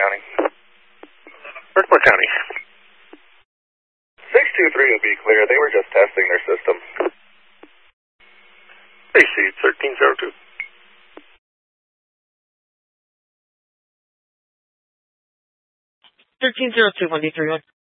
County. Bridgeport County. 623 will be clear. They were just testing their system. AC 1302. 1302, 1D31.